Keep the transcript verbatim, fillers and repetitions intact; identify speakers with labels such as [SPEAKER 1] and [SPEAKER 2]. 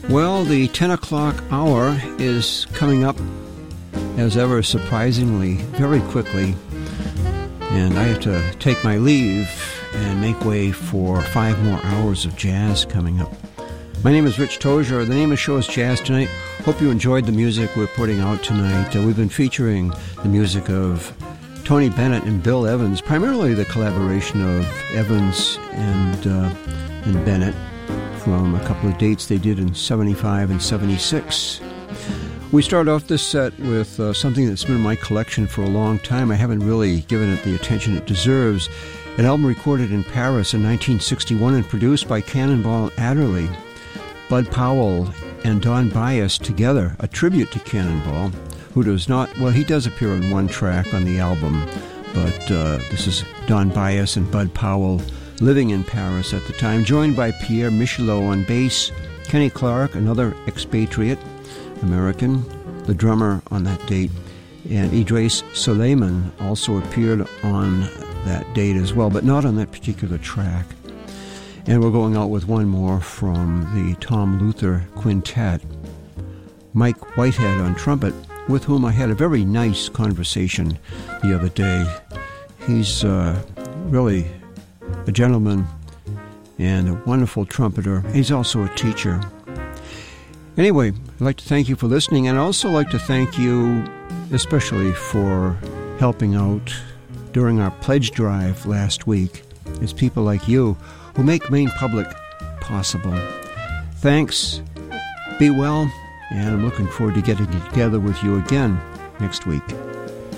[SPEAKER 1] Well, the ten o'clock hour is coming up, as ever, surprisingly, very quickly. And I have to take my leave and make way for five more hours of jazz coming up. My name is Rich Tozier. The name of the show is Jazz Tonight. Hope you enjoyed the music we're putting out tonight. Uh, we've been featuring the music of Tony Bennett and Bill Evans, primarily the collaboration of Evans and, uh, and Bennett, from a couple of dates they did in seventy-five and seventy-six. We start off this set with uh, something that's been in my collection for a long time. I haven't really given it the attention it deserves. An album recorded in Paris in nineteen sixty-one and produced by Cannonball Adderley, Bud Powell, and Don Byas together, a tribute to Cannonball, who does not, well, he does appear on one track on the album, but uh, this is Don Byas and Bud Powell living in Paris at the time, joined by Pierre Michelot on bass, Kenny Clark, another expatriate American, the drummer on that date, and Idris Suleiman also appeared on that date as well, but not on that particular track. And we're going out with one more from the Tom Luther Quintet. Mike Whitehead on trumpet, with whom I had a very nice conversation the other day. He's uh, really a gentleman and a wonderful trumpeter. He's also a teacher. Anyway, I'd like to thank you for listening, and I'd also like to thank you especially for helping out during our pledge drive last week. It's people like you who make Maine Public possible. Thanks, be well, and I'm looking forward to getting together with you again next week.